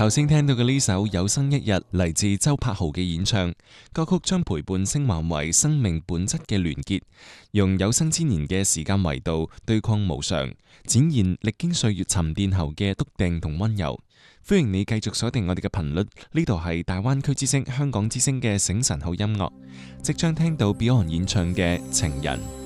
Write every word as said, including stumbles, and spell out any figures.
頭先聽到嘅呢首《有生一日》嚟自周柏豪嘅演唱，歌曲將陪伴升華為生命本質嘅聯結，用有生之年嘅時間維度對抗無常，展現歷經歲月沉澱後嘅篤定同溫柔。歡迎你繼續鎖定我哋嘅頻率，呢度係大灣區之聲、香港之聲嘅醒神好音樂，即將聽到 Beyond 演唱嘅《情人》。